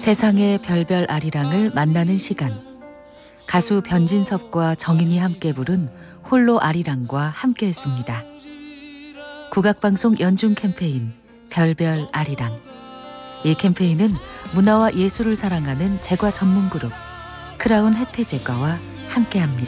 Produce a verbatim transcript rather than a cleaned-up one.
세상의 별별 아리랑을 만나는 시간. 가수 변진섭과 정인이 함께 부른 홀로 아리랑과 함께했습니다. 국악방송 연중 캠페인 별별 아리랑. 이 캠페인은 문화와 예술을 사랑하는 제과 전문 그룹 크라운 혜태제과와 함께합니다.